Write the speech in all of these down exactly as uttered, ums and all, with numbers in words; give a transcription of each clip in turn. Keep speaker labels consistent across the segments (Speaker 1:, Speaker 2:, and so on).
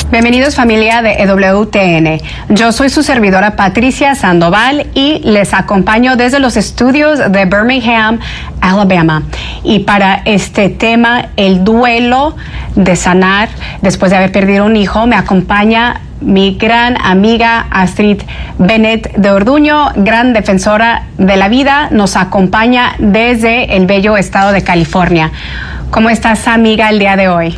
Speaker 1: Bienvenidos familia de E W T N. Yo soy su servidora Patricia Sandoval y les acompaño desde los estudios de Birmingham, Alabama. Y para este tema, el duelo de sanar después de haber perdido un hijo, me acompaña mi gran amiga Astrid Bennett de Orduño, gran defensora de la vida, nos acompaña desde el bello estado de California. ¿Cómo estás, amiga, el día de hoy?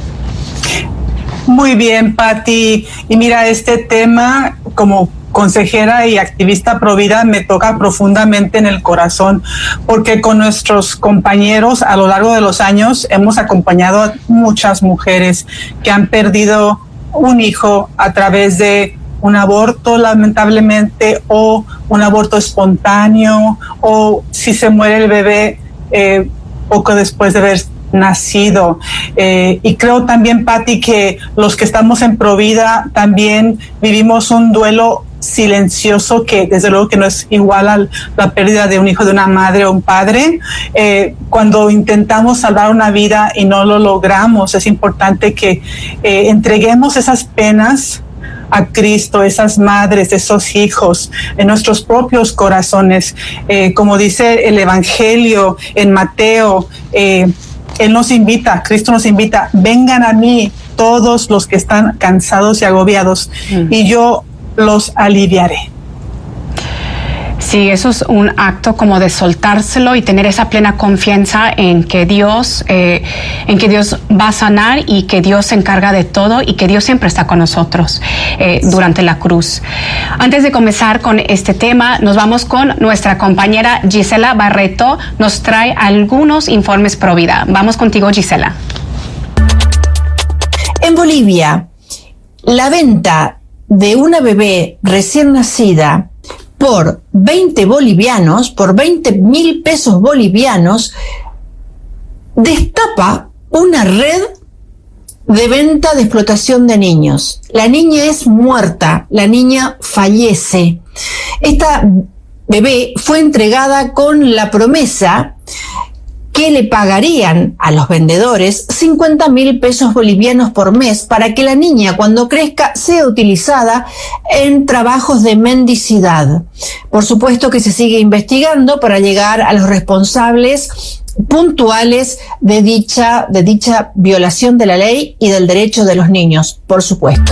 Speaker 2: Muy bien, Pati. Y mira, este tema, como consejera y activista pro vida, me toca profundamente en el corazón, porque con nuestros compañeros a lo largo de los años hemos acompañado a muchas mujeres que han perdido un hijo a través de un aborto, lamentablemente, o un aborto espontáneo, o si se muere el bebé eh, poco después de haber nacido. Eh, y creo también, Pati, que los que estamos en Provida también vivimos un duelo silencioso que desde luego que no es igual a la pérdida de un hijo de una madre o un padre. Eh, cuando intentamos salvar una vida y no lo logramos, es importante que eh, entreguemos esas penas a Cristo, esas madres, esos hijos, en nuestros propios corazones. Eh, como dice el Evangelio en Mateo, eh, Él nos invita, Cristo nos invita, vengan a mí todos los que están cansados y agobiados, mm. y yo los aliviaré.
Speaker 1: Sí, eso es un acto como de soltárselo y tener esa plena confianza en que Dios, eh, en que Dios va a sanar y que Dios se encarga de todo y que Dios siempre está con nosotros eh, durante la cruz. Antes de comenzar con este tema, nos vamos con nuestra compañera Gisela Barreto. Nos trae algunos informes pro vida. Vamos contigo, Gisela.
Speaker 3: En Bolivia, la venta de una bebé recién nacida por veinte bolivianos, por veinte mil pesos bolivianos, destapa una red de venta de explotación de niños. La niña es muerta, la niña fallece. Esta bebé fue entregada con la promesa que le pagarían a los vendedores cincuenta mil pesos bolivianos por mes para que la niña, cuando crezca, sea utilizada en trabajos de mendicidad. Por supuesto que se sigue investigando para llegar a los responsables puntuales de dicha, de dicha violación de la ley y del derecho de los niños, por supuesto.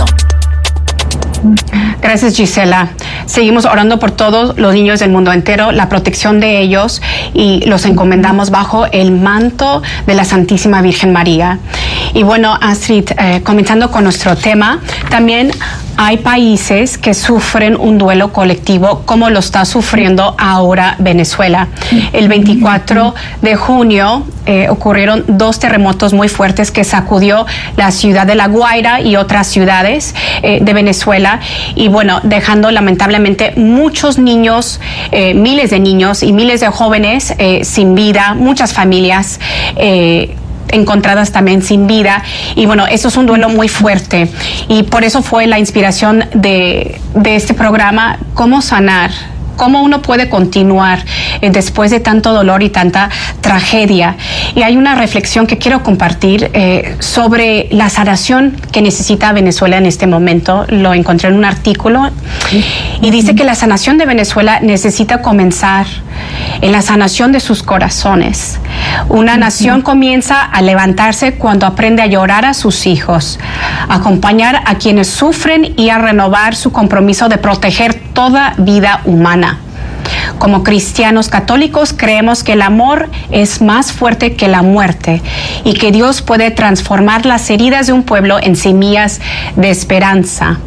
Speaker 1: Gracias, Gisela. Seguimos orando por todos los niños del mundo entero, la protección de ellos, y los encomendamos bajo el manto de la Santísima Virgen María. Y bueno, Astrid, eh, comenzando con nuestro tema, también hay países que sufren un duelo colectivo, como lo está sufriendo ahora Venezuela. El veinticuatro de junio eh, ocurrieron dos terremotos muy fuertes que sacudió la ciudad de La Guaira y otras ciudades eh, de Venezuela. Y bueno, dejando lamentablemente muchos niños, eh, miles de niños y miles de jóvenes eh, sin vida, muchas familias eh, encontradas también sin vida. Y bueno, eso es un duelo muy fuerte y por eso fue la inspiración de, de este programa, Cómo Sanar, cómo uno puede continuar eh, después de tanto dolor y tanta tragedia. Y hay una reflexión que quiero compartir eh, sobre la sanación que necesita Venezuela en este momento. Lo encontré en un artículo y dice que la sanación de Venezuela necesita comenzar en la sanación de sus corazones. Una nación comienza a levantarse cuando aprende a llorar a sus hijos, a acompañar a quienes sufren y a renovar su compromiso de proteger toda vida humana. Como cristianos católicos creemos que el amor es más fuerte que la muerte y que Dios puede transformar las heridas de un pueblo en semillas de esperanza.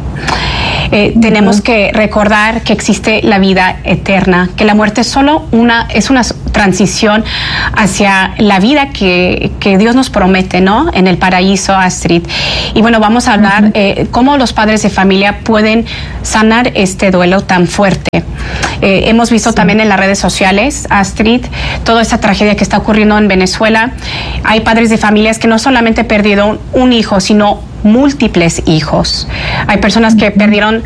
Speaker 1: Eh, uh-huh. Tenemos que recordar que existe la vida eterna, que la muerte es solo una, es una transición hacia la vida que, que Dios nos promete, ¿no? En el paraíso, Astrid. Y bueno, vamos a hablar uh-huh. eh, cómo los padres de familia pueden sanar este duelo tan fuerte. Eh, hemos visto sí. también en las redes sociales, Astrid, toda esta tragedia que está ocurriendo en Venezuela. Hay padres de familias que no solamente perdieron un hijo, sino múltiples hijos. Hay personas que perdieron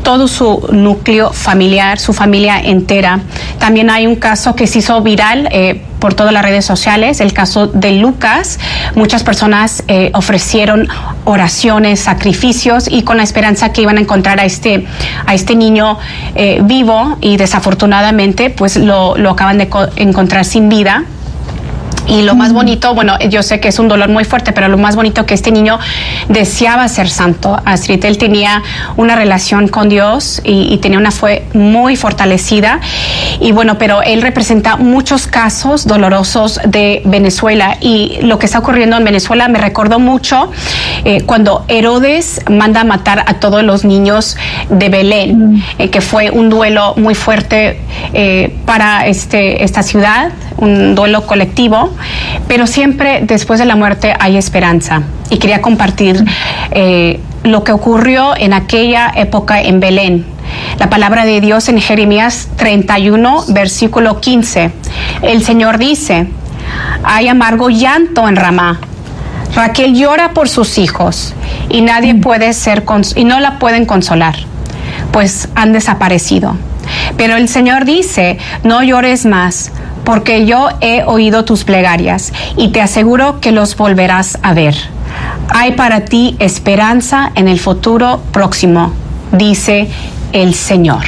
Speaker 1: todo su núcleo familiar, su familia entera. También hay un caso que se hizo viral eh, por todas las redes sociales, el caso de Lucas. Muchas personas eh, ofrecieron oraciones, sacrificios y con la esperanza que iban a encontrar a este, a este niño eh, vivo, y desafortunadamente pues lo, lo acaban de encontrar sin vida. Y lo más bonito, bueno, yo sé que es un dolor muy fuerte, pero lo más bonito que este niño deseaba ser santo. Astrid, él tenía una relación con Dios y, y tenía una fe muy fortalecida. Y bueno, pero él representa muchos casos dolorosos de Venezuela, y lo que está ocurriendo en Venezuela me recordó mucho eh, cuando Herodes manda a matar a todos los niños de Belén, eh, que fue un duelo muy fuerte eh, para este, esta ciudad, un duelo colectivo. Pero siempre después de la muerte hay esperanza, y quería compartir eh, lo que ocurrió en aquella época en Belén. La palabra de Dios en Jeremías treinta y uno, versículo quince. El Señor dice: hay amargo llanto en Ramá. Raquel llora por sus hijos, y nadie puede ser cons- y no la pueden consolar, pues han desaparecido. Pero el Señor dice: no llores más, porque yo he oído tus plegarias y te aseguro que los volverás a ver. Hay para ti esperanza en el futuro próximo, dice el Señor.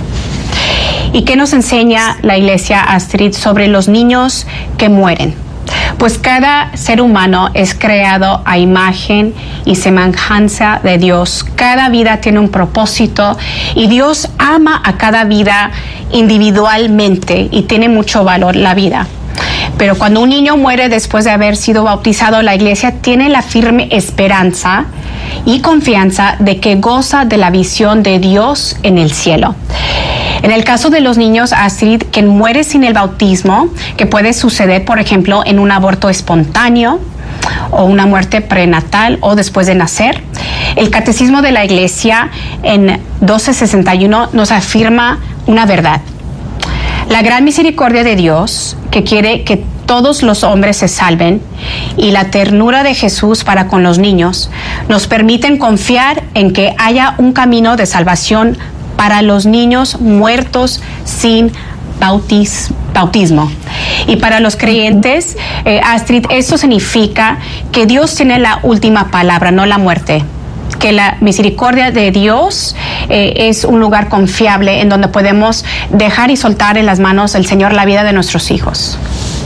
Speaker 1: ¿Y qué nos enseña la Iglesia, Astrid, sobre los niños que mueren? Pues cada ser humano es creado a imagen y semejanza de Dios. Cada vida tiene un propósito, y Dios ama a cada vida individualmente, y tiene mucho valor la vida. Pero cuando un niño muere después de haber sido bautizado, la Iglesia tiene la firme esperanza y confianza de que goza de la visión de Dios en el cielo. En el caso de los niños, Astrid, que muere sin el bautismo, que puede suceder, por ejemplo, en un aborto espontáneo o una muerte prenatal o después de nacer, el Catecismo de la Iglesia en doce sesenta y uno nos afirma una verdad. La gran misericordia de Dios, que quiere que todos los hombres se salven, y la ternura de Jesús para con los niños, nos permiten confiar en que haya un camino de salvación para los niños muertos sin bautis, bautismo. Y para los creyentes, eh, Astrid, esto significa que Dios tiene la última palabra, no la muerte. Que la misericordia de Dios eh, es un lugar confiable en donde podemos dejar y soltar en las manos del Señor la vida de nuestros hijos.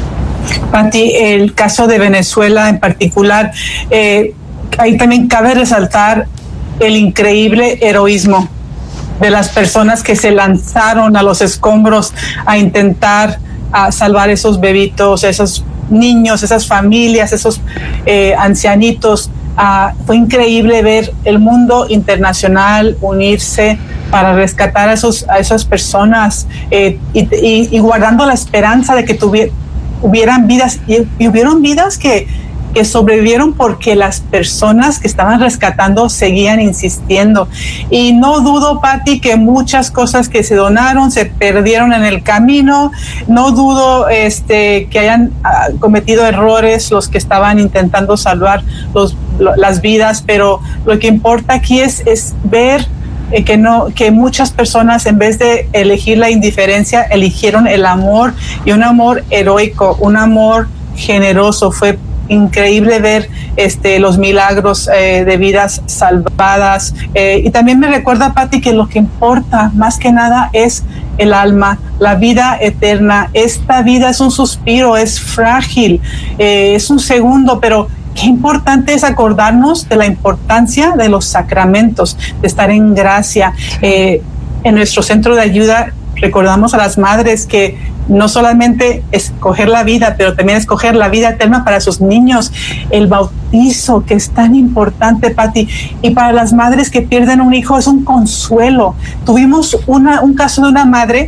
Speaker 2: Pati, el caso de Venezuela en particular, eh, ahí también cabe resaltar el increíble heroísmo de las personas que se lanzaron a los escombros a intentar a salvar esos bebitos, esos niños, esas familias, esos eh, ancianitos. Uh, fue increíble ver el mundo internacional unirse para rescatar a, esos, a esas personas eh, y, y, y guardando la esperanza de que tuviera, hubieran vidas, y, y hubieron vidas que, que sobrevivieron porque las personas que estaban rescatando seguían insistiendo. Y no dudo, Pati, que muchas cosas que se donaron se perdieron en el camino. No dudo este, que hayan uh, cometido errores los que estaban intentando salvar los, lo, las vidas, pero lo que importa aquí es, es ver eh, que, no, que muchas personas, en vez de elegir la indiferencia, eligieron el amor, y un amor heroico, un amor generoso. Fue increíble ver este, los milagros eh, de vidas salvadas. Eh, y también me recuerda, Pati, que lo que importa más que nada es el alma, la vida eterna. Esta vida es un suspiro, es frágil, eh, es un segundo, pero qué importante es acordarnos de la importancia de los sacramentos, de estar en gracia. Eh, en nuestro centro de ayuda recordamos a las madres que no solamente escoger la vida, pero también escoger la vida eterna para sus niños, el bautizo, que es tan importante, Pati, y para las madres que pierden un hijo es un consuelo. Tuvimos una, un caso de una madre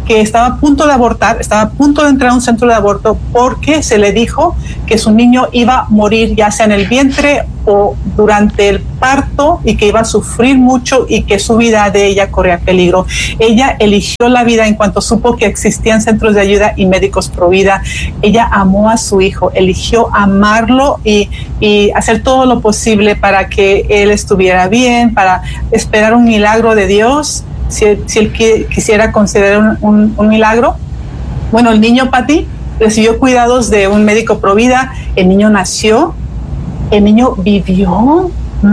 Speaker 2: que estaba a punto de abortar, estaba a punto de entrar a un centro de aborto porque se le dijo que su niño iba a morir ya sea en el vientre o durante el parto y que iba a sufrir mucho y que su vida de ella corría peligro. Ella eligió la vida en cuanto supo que existían centros de ayuda y médicos pro vida. Ella amó a su hijo, eligió amarlo y, y hacer todo lo posible para que él estuviera bien, para esperar un milagro de Dios, si, si él qui- quisiera considerar un, un, un milagro. Bueno, el niño, Pati, recibió cuidados de un médico pro vida, el niño nació, el niño vivió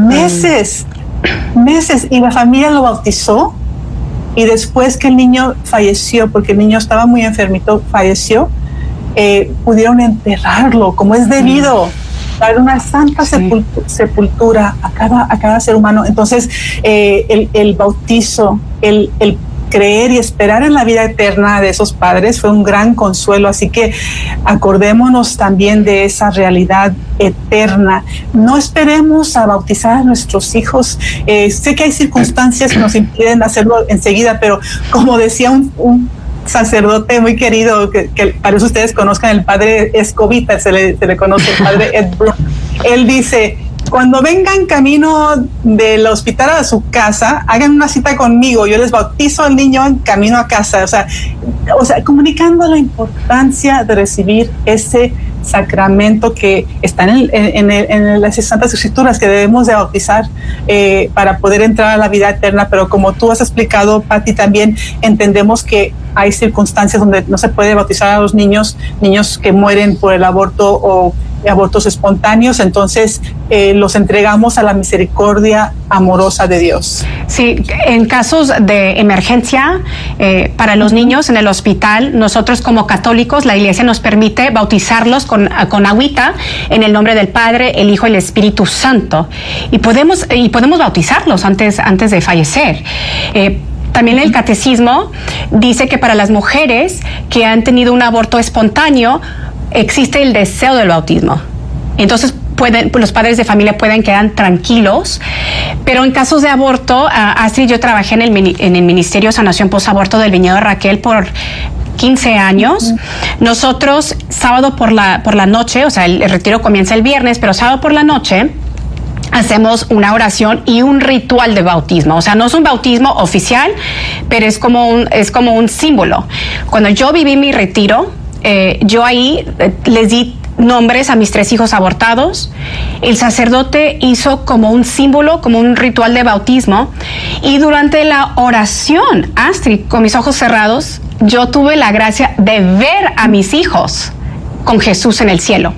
Speaker 2: meses, meses, y la familia lo bautizó, y después que el niño falleció, porque el niño estaba muy enfermito, falleció, eh, pudieron enterrarlo como es debido, dar una santa sí. sepultura, sepultura a cada, a cada ser humano. Entonces, eh, el, el bautizo, el, el creer y esperar en la vida eterna de esos padres fue un gran consuelo, así que acordémonos también de esa realidad eterna. No esperemos a bautizar a nuestros hijos. Eh, sé que hay circunstancias que nos impiden hacerlo enseguida, pero como decía un, un sacerdote muy querido, que, que para eso ustedes conozcan, el padre Escobita, se le, se le conoce, el padre Ed Brook, él dice: cuando vengan camino del hospital a su casa, hagan una cita conmigo, yo les bautizo al niño en camino a casa. O sea, o sea, comunicando la importancia de recibir ese sacramento que está en, el, en, el, en las Santas Escrituras, que debemos de bautizar eh, para poder entrar a la vida eterna. Pero como tú has explicado, Pati, también entendemos que hay circunstancias donde no se puede bautizar a los niños, niños que mueren por el aborto o abortos espontáneos, entonces eh, los entregamos a la misericordia amorosa de Dios.
Speaker 1: Sí, en casos de emergencia eh, para los niños en el hospital, nosotros como católicos, la Iglesia nos permite bautizarlos con, con agüita en el nombre del Padre, el Hijo y el Espíritu Santo, y podemos, y podemos bautizarlos antes, antes de fallecer. Eh, También el catecismo dice que para las mujeres que han tenido un aborto espontáneo existe el deseo del bautismo. Entonces pueden, los padres de familia pueden quedar tranquilos, pero en casos de aborto, uh, Astrid, yo trabajé en el, en el Ministerio de Sanación Posaborto del Viñedo de Raquel por quince años. Nosotros, sábado por la, por la noche, o sea, el, el retiro comienza el viernes, pero sábado por la noche hacemos una oración y un ritual de bautismo. O sea, no es un bautismo oficial, pero es como un, es como un símbolo. Cuando yo viví mi retiro, eh, yo ahí eh, les di nombres a mis tres hijos abortados. El sacerdote hizo como un símbolo, como un ritual de bautismo, y durante la oración, Astrid, con mis ojos cerrados, yo tuve la gracia de ver a mis hijos con Jesús en el cielo.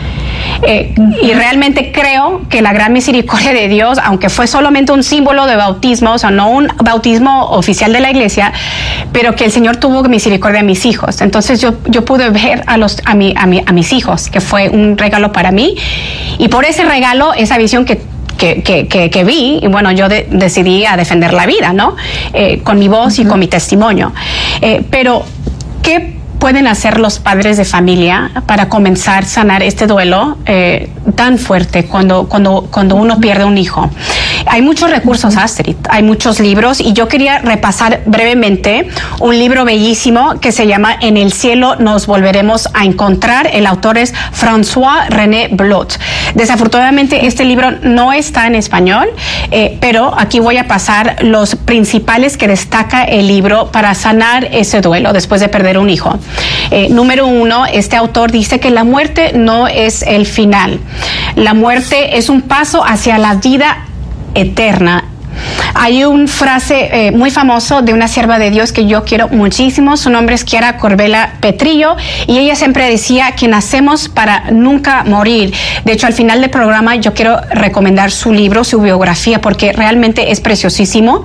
Speaker 1: Eh, y realmente creo que la gran misericordia de Dios, aunque fue solamente un símbolo de bautismo, o sea, no un bautismo oficial de la iglesia, pero que el Señor tuvo misericordia a mis hijos. Entonces yo, yo pude ver a, los, a, mi, a, mi, a mis hijos, que fue un regalo para mí. Y por ese regalo, esa visión que Que, que, que, que vi, y bueno, yo de, decidí a defender la vida, ¿no? Eh, con mi voz uh-huh. y con mi testimonio. Eh, pero, ¿qué pueden hacer los padres de familia para comenzar a sanar este duelo eh, tan fuerte cuando, cuando, cuando uno pierde un hijo? Hay muchos recursos, Astrid, hay muchos libros, y yo quería repasar brevemente un libro bellísimo que se llama En el cielo nos volveremos a encontrar. El autor es François René Blot. Desafortunadamente este libro no está en español, eh, pero aquí voy a pasar los principales que destaca el libro para sanar ese duelo después de perder un hijo. Eh, número uno, este autor dice que la muerte no es el final. La muerte es un paso hacia la vida eterna. Hay una frase eh, muy famosa de una sierva de Dios que yo quiero muchísimo. Su nombre es Chiara Corbella Petrillo, y ella siempre decía que nacemos para nunca morir. De hecho, al final del programa yo quiero recomendar su libro, su biografía, porque realmente es preciosísimo.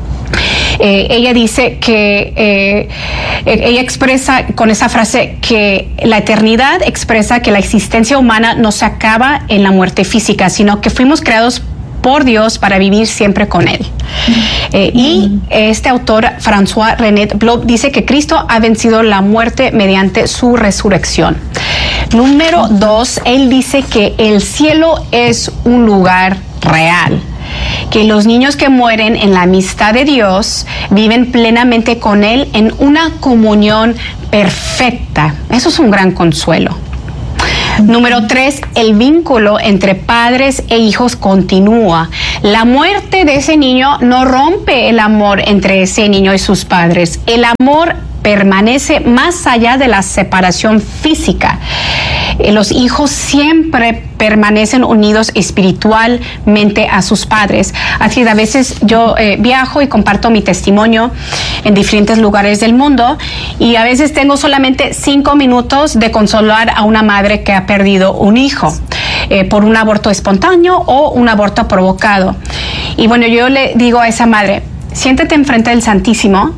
Speaker 1: Eh, ella dice que eh, ella expresa con esa frase que la eternidad expresa que la existencia humana no se acaba en la muerte física, sino que fuimos creados por Dios para vivir siempre con Él. Eh, y este autor, François René Blot, dice que Cristo ha vencido la muerte mediante su resurrección. Número dos, él dice que el cielo es un lugar real, que los niños que mueren en la amistad de Dios viven plenamente con Él en una comunión perfecta. Eso es un gran consuelo. Número tres, el vínculo entre padres e hijos continúa. La muerte de ese niño no rompe el amor entre ese niño y sus padres. El amor permanece más allá de la separación física. Los hijos siempre permanecen unidos espiritualmente a sus padres. Así que a veces yo eh, viajo y comparto mi testimonio en diferentes lugares del mundo y a veces tengo solamente cinco minutos de consolar a una madre que ha perdido un hijo eh, por un aborto espontáneo o un aborto provocado. Y bueno, yo le digo a esa madre, siéntate enfrente del Santísimo,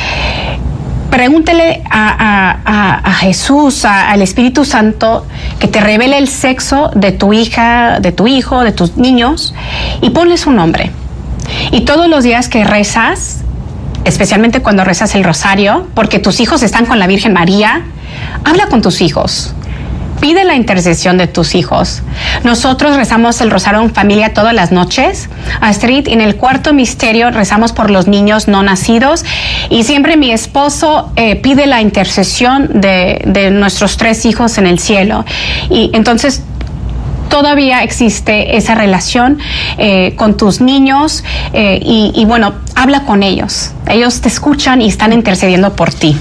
Speaker 1: pregúntele a, a, a Jesús, a, al Espíritu Santo, que te revele el sexo de tu hija, de tu hijo, de tus niños, y ponle su nombre. Y todos los días que rezas, especialmente cuando rezas el rosario, porque tus hijos están con la Virgen María, habla con tus hijos. Pide la intercesión de tus hijos. Nosotros rezamos el rosario en familia todas las noches. Astrid, en el cuarto misterio rezamos por los niños no nacidos y siempre mi esposo eh, pide la intercesión de, de nuestros tres hijos en el cielo. Y entonces todavía existe esa relación eh, con tus niños eh, y, y bueno, habla con ellos. Ellos te escuchan y están intercediendo por ti.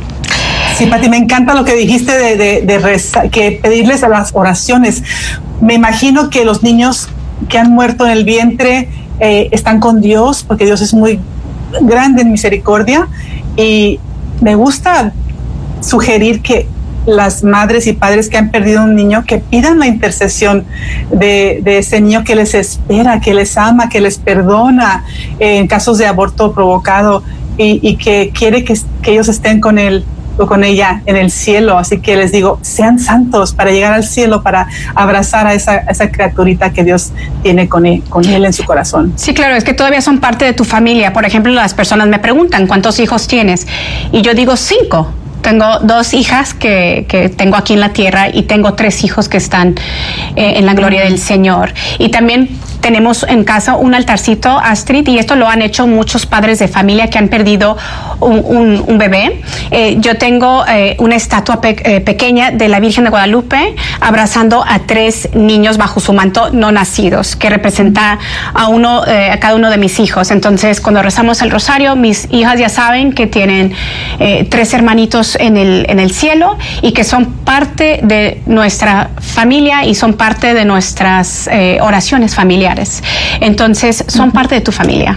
Speaker 2: Sí, Pati, me encanta lo que dijiste de, de, de rezar, que pedirles a las oraciones. Me imagino que los niños que han muerto en el vientre eh, están con Dios, porque Dios es muy grande en misericordia. Y me gusta sugerir que las madres y padres que han perdido un niño, que pidan la intercesión de, de ese niño que les espera, que les ama, que les perdona eh, en casos de aborto provocado y, y que quiere que, que ellos estén con él con ella en el cielo. Así que les digo, sean santos para llegar al cielo, para abrazar a esa, a esa criaturita que Dios tiene con él, con él en su corazón.
Speaker 1: Sí, claro, es que todavía son parte de tu familia. Por ejemplo, las personas me preguntan, ¿cuántos hijos tienes? Y yo digo, cinco. Tengo dos hijas que, que tengo aquí en la tierra y tengo tres hijos que están eh, en la gloria del Señor. Y también tenemos en casa un altarcito, Astrid, y esto lo han hecho muchos padres de familia que han perdido un, un, un bebé. Eh, yo tengo eh, una estatua pe eh, pequeña de la Virgen de Guadalupe abrazando a tres niños bajo su manto no nacidos, que representa a uno, eh, a cada uno de mis hijos. Entonces, cuando rezamos el rosario, mis hijas ya saben que tienen eh, tres hermanitos en el, en el cielo y que son parte de nuestra familia y son parte de nuestras eh, oraciones familiares. Entonces, son uh-huh. parte de tu familia.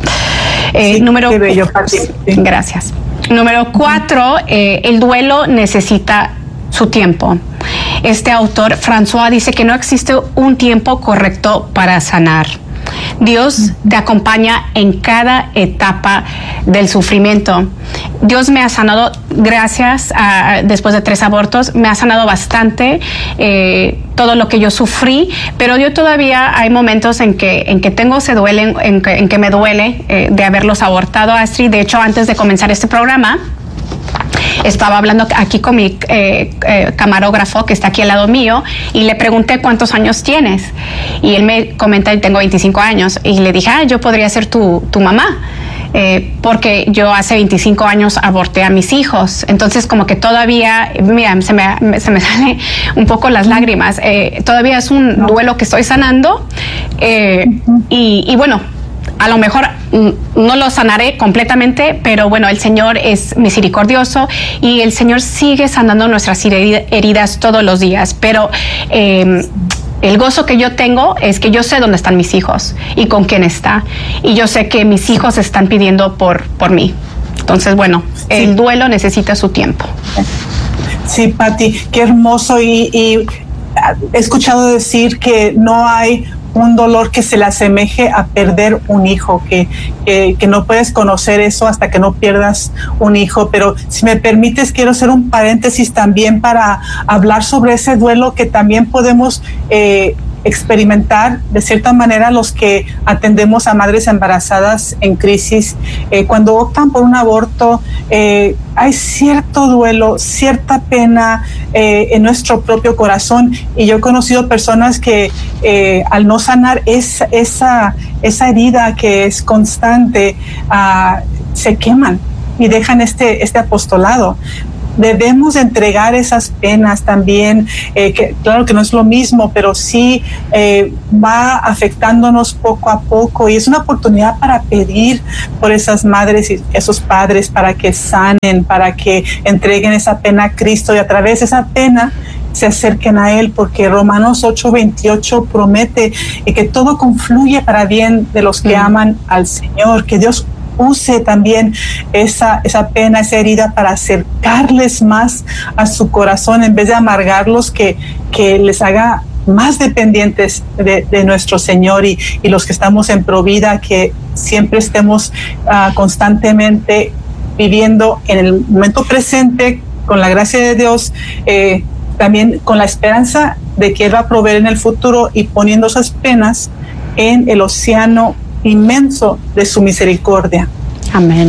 Speaker 1: Eh,
Speaker 2: sí,
Speaker 1: número,
Speaker 2: qué bello, Pati.
Speaker 1: Sí. Gracias. Número cuatro, eh, el duelo necesita su tiempo. Este autor, François, dice que no existe un tiempo correcto para sanar. Dios te acompaña en cada etapa del sufrimiento. Dios me ha sanado, gracias a, después de tres abortos, me ha sanado bastante eh, todo lo que yo sufrí, pero yo todavía hay momentos en que, en que tengo se duele, en que, en que me duele eh, de haberlos abortado, Astrid. De hecho, antes de comenzar este programa, estaba hablando aquí con mi eh, eh, camarógrafo que está aquí al lado mío y le pregunté cuántos años tienes y él me comenta que tengo veinticinco años y le dije, ah, yo podría ser tu, tu mamá. Eh, porque yo hace veinticinco años aborté a mis hijos, entonces como que todavía, mira, se me, se me salen un poco las lágrimas, eh, todavía es un duelo que estoy sanando eh, y, y bueno, a lo mejor no lo sanaré completamente, pero bueno, el Señor es misericordioso y el Señor sigue sanando nuestras heridas todos los días, pero eh, el gozo que yo tengo es que yo sé dónde están mis hijos y con quién está, y yo sé que mis hijos están pidiendo por, por mí. Entonces, bueno, sí. El duelo necesita su tiempo.
Speaker 2: Sí, Pati, qué hermoso, y, y he escuchado decir que no hay un dolor que se le asemeje a perder un hijo, que, que, que no puedes conocer eso hasta que no pierdas un hijo. Pero si me permites, quiero hacer un paréntesis también para hablar sobre ese duelo que también podemos eh, experimentar de cierta manera los que atendemos a madres embarazadas en crisis. Eh, cuando optan por un aborto, eh, hay cierto duelo, cierta pena eh, en nuestro propio corazón, y yo he conocido personas que eh, al no sanar esa, esa, esa herida que es constante, uh, se queman y dejan este, este apostolado. Debemos entregar esas penas también, eh, que claro que no es lo mismo, pero sí eh, va afectándonos poco a poco, y es una oportunidad para pedir por esas madres y esos padres para que sanen, para que entreguen esa pena a Cristo, y a través de esa pena se acerquen a Él, porque Romanos ocho veintiocho promete que todo confluye para bien de los que mm. aman al Señor, que Dios use también esa, esa pena, esa herida para acercarles más a su corazón, en vez de amargarlos, que, que les haga más dependientes de, de nuestro Señor, y, y los que estamos en Provida, que siempre estemos uh, constantemente viviendo en el momento presente con la gracia de Dios, eh, también con la esperanza de que Él va a proveer en el futuro, y poniendo esas penas en el océano inmenso de su misericordia.
Speaker 1: Amén.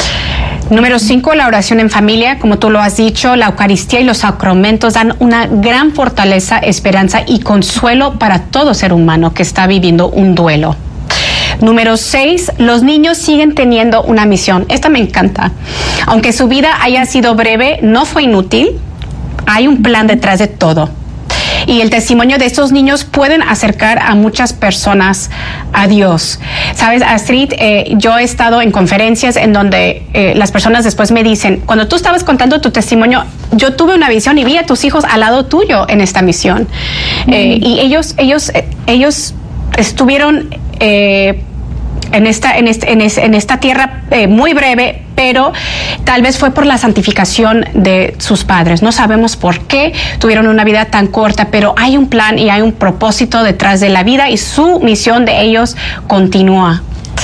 Speaker 1: Número cinco, la oración en familia. Como tú lo has dicho, la Eucaristía y los sacramentos dan una gran fortaleza, esperanza y consuelo para todo ser humano que está viviendo un duelo. Número seis, los niños siguen teniendo una misión. Esta me encanta. Aunque su vida haya sido breve, no fue inútil. Hay un plan detrás de todo. Y el testimonio de estos niños pueden acercar a muchas personas a Dios. Sabes, Astrid, eh, yo he estado en conferencias en donde eh, las personas después me dicen, cuando tú estabas contando tu testimonio, yo tuve una visión y vi a tus hijos al lado tuyo en esta misión. Mm. Eh, y ellos, ellos, eh, ellos estuvieron eh, en esta, en este, en, es, en esta tierra eh, muy breve, pero tal vez fue por la santificación de sus padres. No sabemos por qué tuvieron una vida tan corta, pero hay un plan y hay un propósito detrás de la vida, y su misión de ellos continúa.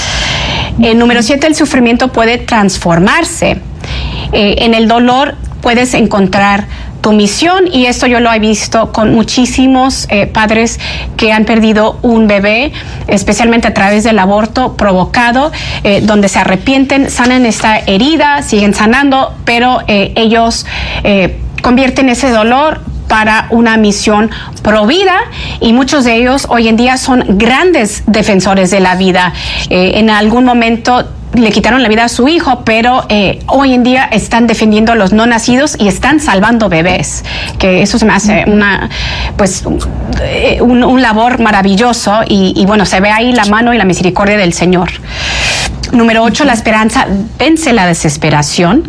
Speaker 1: El número siete, el sufrimiento puede transformarse. Eh, en el dolor puedes encontrar tu misión, y esto yo lo he visto con muchísimos eh, padres que han perdido un bebé, especialmente a través del aborto provocado, eh, donde se arrepienten, sanan esta herida, siguen sanando, pero eh, ellos eh, convierten ese dolor para una misión pro vida, y muchos de ellos hoy en día son grandes defensores de la vida. Eh, en algún momento le quitaron la vida a su hijo, pero eh, hoy en día están defendiendo a los no nacidos y están salvando bebés, que eso se me hace una, pues, un, un labor maravilloso, y, y bueno, se ve ahí la mano y la misericordia del Señor. Número ocho, la esperanza vence la desesperación.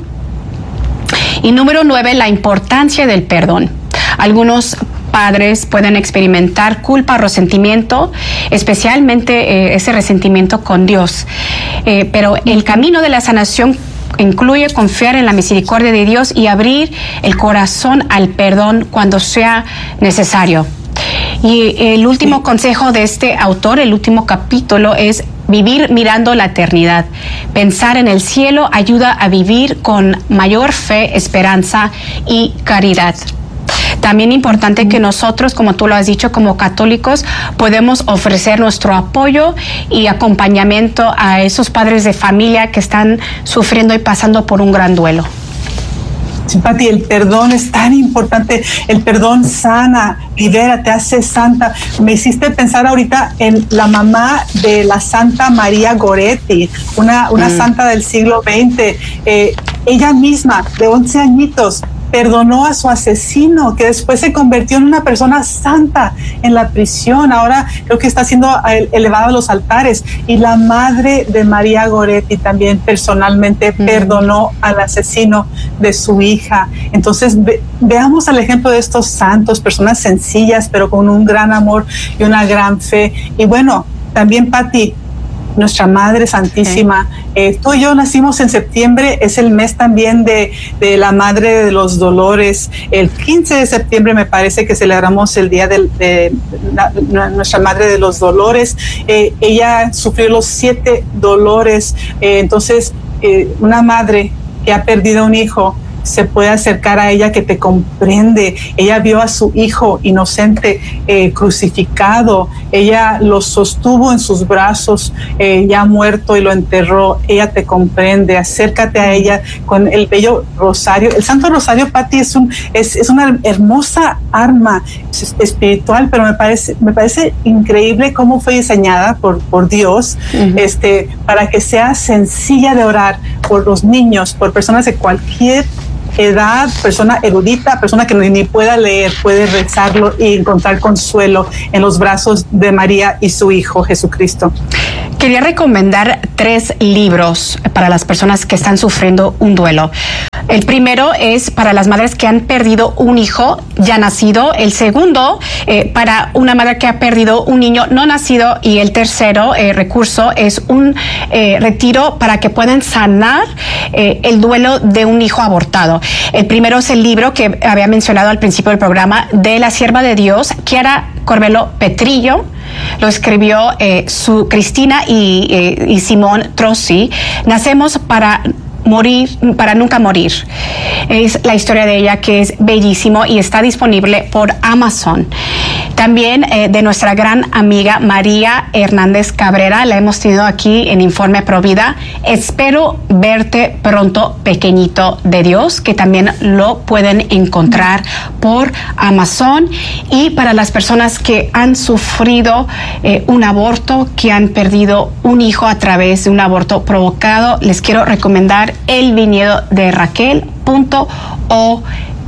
Speaker 1: Y número nueve, la importancia del perdón. Algunos padres pueden experimentar culpa o resentimiento, especialmente eh, ese resentimiento con Dios. Eh, pero el camino de la sanación incluye confiar en la misericordia de Dios y abrir el corazón al perdón cuando sea necesario. Y el último consejo de este autor, el último capítulo, es vivir mirando la eternidad. Pensar en el cielo ayuda a vivir con mayor fe, esperanza y caridad. También importante que nosotros, como tú lo has dicho, como católicos, podemos ofrecer nuestro apoyo y acompañamiento a esos padres de familia que están sufriendo y pasando por un gran duelo.
Speaker 2: Sí, Pati, el perdón es tan importante. El perdón sana, libera, te hace santa. Me hiciste pensar ahorita en la mamá de la Santa María Goretti, una, una mm. santa del siglo veinte. Eh, ella misma, de once añitos, perdonó a su asesino, que después se convirtió en una persona santa en la prisión. Ahora creo que está siendo elevada a los altares. Y la madre de María Goretti también personalmente mm. perdonó al asesino de su hija. Entonces ve, veamos el ejemplo de estos santos, personas sencillas pero con un gran amor y una gran fe. Y bueno, también, Pati, nuestra Madre Santísima. Sí. Eh, tú y yo nacimos en septiembre, es el mes también de, de la Madre de los Dolores. El quince de septiembre me parece que celebramos el Día de, de, de, de nuestra Madre de los Dolores. Eh, ella sufrió los siete dolores. Eh, entonces, eh, una madre que ha perdido un hijo se puede acercar a ella, que te comprende. Ella vio a su hijo inocente eh, crucificado, ella lo sostuvo en sus brazos, eh, ya muerto, y lo enterró. Ella te comprende. Acércate a ella con el bello rosario. El Santo Rosario, Pati, es un es, es una hermosa arma espiritual, pero me parece me parece increíble cómo fue diseñada por por Dios, uh-huh. este para que sea sencilla de orar por los niños, por personas de cualquier edad, persona erudita, persona que ni, ni pueda leer, puede rezarlo y encontrar consuelo en los brazos de María y su Hijo Jesucristo.
Speaker 1: Quería recomendar tres libros para las personas que están sufriendo un duelo. El primero es para las madres que han perdido un hijo ya nacido. El segundo, eh, para una madre que ha perdido un niño no nacido. Y el tercero eh, recurso es un eh, retiro para que puedan sanar eh, el duelo de un hijo abortado. El primero es el libro que había mencionado al principio del programa, de la sierva de Dios, Chiara Corbello Petrillo. Lo escribió eh, su Cristina y, eh, y Simón Trossi. Nacemos para morir, para nunca morir. Es la historia de ella, que es bellísimo y está disponible por Amazon. También eh, de nuestra gran amiga María Hernández Cabrera, la hemos tenido aquí en Informe Provida. Espero verte pronto, pequeñito de Dios, que también lo pueden encontrar por Amazon. Y para las personas que han sufrido eh, un aborto, que han perdido un hijo a través de un aborto provocado, les quiero recomendar El Viñedo de Raquel punto org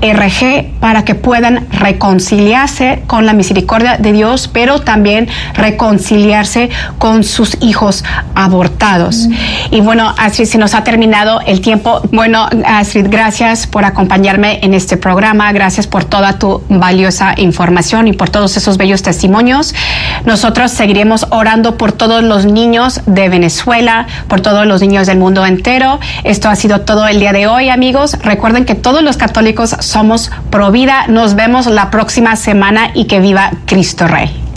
Speaker 1: para que puedan reconciliarse con la misericordia de Dios, pero también reconciliarse con sus hijos abortados. Mm. Y bueno, Astrid, se nos ha terminado el tiempo. Bueno, Astrid, gracias por acompañarme en este programa, gracias por toda tu valiosa información y por todos esos bellos testimonios. Nosotros seguiremos orando por todos los niños de Venezuela, por todos los niños del mundo entero. Esto ha sido todo el día de hoy, amigos. Recuerden que todos los católicos somos pro vida. Nos vemos la próxima semana y que viva Cristo Rey.